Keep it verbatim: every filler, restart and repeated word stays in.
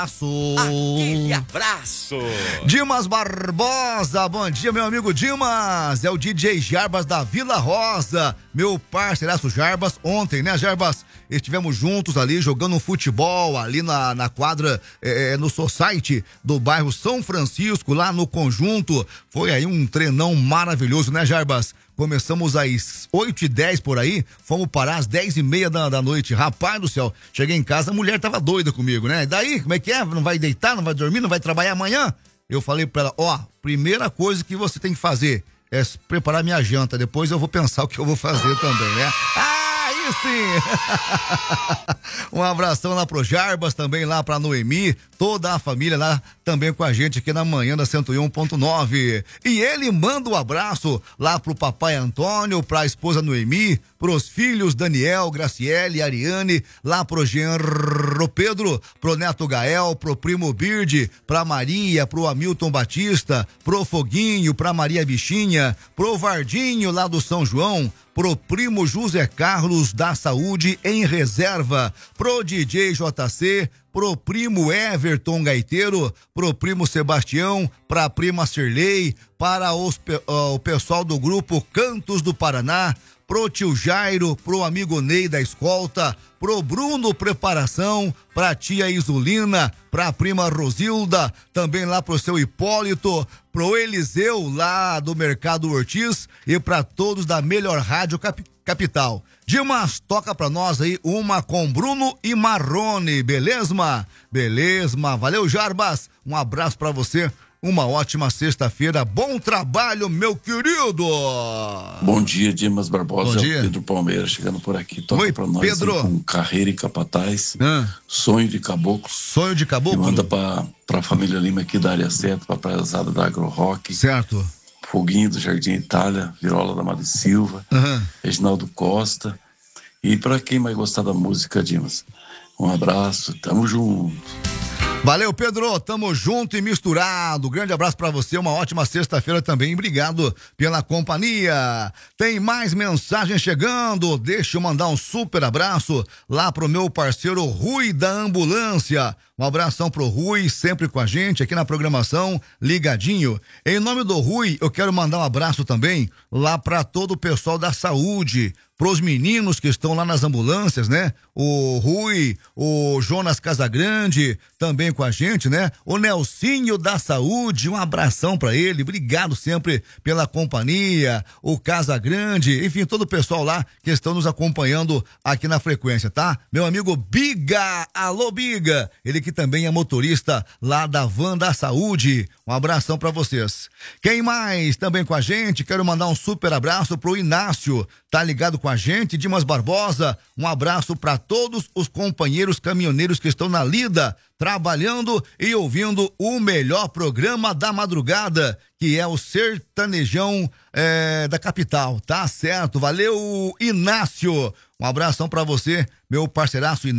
Aquele abraço. Dimas Barbosa, bom dia, meu amigo Dimas. É o D J Jarbas da Vila Rosa, meu parceiraço Jarbas. Ontem, né, Jarbas? Estivemos juntos ali jogando um futebol ali na, na quadra, é, no Society do bairro São Francisco, lá no conjunto. Foi aí um treinão maravilhoso, né, Jarbas? Começamos às oito e dez por aí, fomos parar às dez e meia da, da noite. Rapaz do céu, cheguei em casa, a mulher tava doida comigo, né? E daí, como é que é? Não vai deitar, não vai dormir, não vai trabalhar amanhã? Eu falei pra ela, ó, primeira coisa que você tem que fazer é preparar minha janta, depois eu vou pensar o que eu vou fazer também, né? Aí sim! Um abração lá pro Jarbas, também lá pra Noemi, toda a família lá também com a gente aqui na manhã da cento e um ponto nove. E ele manda um abraço lá pro papai Antônio, pra esposa Noemi, pros filhos Daniel, Graciele e Ariane, lá pro genro Pedro, pro neto Gael, pro primo Birde, pra Maria, pro Hamilton Batista, pro Foguinho, pra Maria Bichinha, pro Vardinho lá do São João, pro primo José Carlos da Saúde em Reserva, pro D J J C, pro primo Everton Gaiteiro, pro primo Sebastião, pra prima Cirlei, para os, uh, o pessoal do grupo Cantos do Paraná, pro tio Jairo, pro amigo Ney da Escolta, pro Bruno Preparação, pra tia Isolina, pra prima Rosilda, também lá pro seu Hipólito, pro Eliseu lá do Mercado Ortiz e pra todos da Melhor Rádio Cap- Capital. Dimas, toca pra nós aí uma com Bruno e Marrone, beleza? Beleza, valeu Jarbas, um abraço pra você. Uma ótima sexta-feira, bom trabalho, meu querido! Bom dia, Dimas Barbosa, bom dia. Pedro Palmeiras chegando por aqui, toca Oi, pra nós Pedro. aí, com Carreira e Capataz, ah. Sonho de Caboclo. Sonho de Caboclo? E manda pra, pra família Lima aqui da área certa, pra Praizada da Agro Rock. Certo. Foguinho do Jardim Itália, Virola da Mari Silva, uhum. Reginaldo Costa. E pra quem mais gostar da música, Dimas, um abraço, tamo junto. Valeu, Pedro, tamo junto e misturado, grande abraço pra você, uma ótima sexta-feira também, obrigado pela companhia. Tem mais mensagem chegando, deixa eu mandar um super abraço lá pro meu parceiro Rui da Ambulância, um abração pro Rui, sempre com a gente aqui na programação, ligadinho. Em nome do Rui, eu quero mandar um abraço também lá pra todo o pessoal da saúde, pros meninos que estão lá nas ambulâncias, né? O Rui, o Jonas Casagrande, também com a gente, né? O Nelsinho da Saúde, um abração pra ele, obrigado sempre pela companhia, o Casagrande, enfim, todo o pessoal lá que estão nos acompanhando aqui na frequência, tá? Meu amigo Biga, alô Biga, ele que também é motorista lá da Van da Saúde, um abração pra vocês. Quem mais também com a gente? Quero mandar um super abraço pro Inácio, tá ligado com a gente, Dimas Barbosa, um abraço para todos os companheiros caminhoneiros que estão na lida, trabalhando e ouvindo o melhor programa da madrugada, que é o Sertanejão é, da capital, tá certo? Valeu, Inácio, um abração para você, meu parceiraço Inácio.